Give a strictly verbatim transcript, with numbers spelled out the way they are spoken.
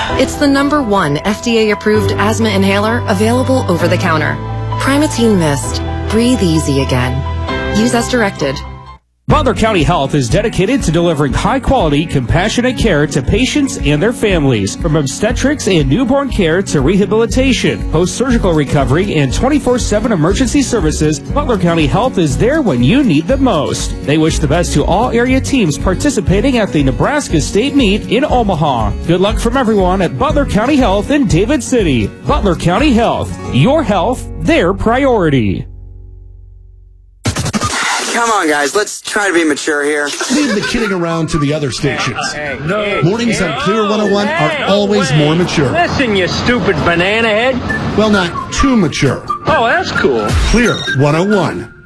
It's the number one F D A-approved asthma inhaler available over the counter. Primatene Mist. Breathe easy again. Use as directed. Butler County Health is dedicated to delivering high-quality, compassionate care to patients and their families. From obstetrics and newborn care to rehabilitation, post-surgical recovery, and twenty-four seven emergency services, Butler County Health is there when you need them most. They wish the best to all area teams participating at the Nebraska State Meet in Omaha. Good luck from everyone at Butler County Health in David City. Butler County Health. Your health, their priority. Come on, guys. Let's try to be mature here. Leave the kidding around to the other stations. Hey, no. Mornings on Clear one oh one are always more mature. Listen, you stupid banana head. Well, not too mature. Oh, that's cool. Clear one oh one.